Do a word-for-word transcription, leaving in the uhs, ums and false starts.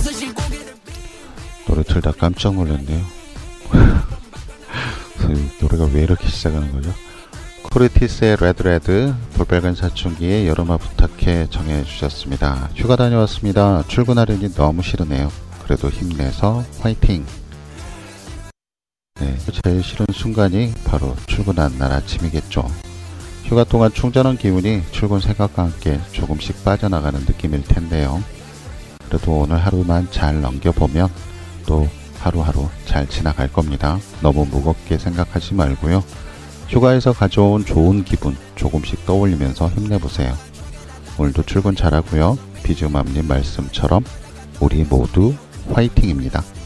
노래 틀다 깜짝 놀랐네요. 노래가 왜 이렇게 시작하는 거죠? 코르티스의 레드레드, 볼빨간 사춘기의 여름아 부탁해 정해 주셨습니다. 휴가 다녀왔습니다. 출근하려니 너무 싫으네요. 그래도 힘내서 화이팅! 네, 제일 싫은 순간이 바로 출근한 날 아침이겠죠. 휴가 동안 충전한 기운이 출근 생각과 함께 조금씩 빠져나가는 느낌일 텐데요. 그래도 오늘 하루만 잘 넘겨보면 또 하루하루 잘 지나갈 겁니다. 너무 무겁게 생각하지 말고요. 휴가에서 가져온 좋은 기분 조금씩 떠올리면서 힘내보세요. 오늘도 출근 잘하고요. 비즈맘님 말씀처럼 우리 모두 화이팅입니다.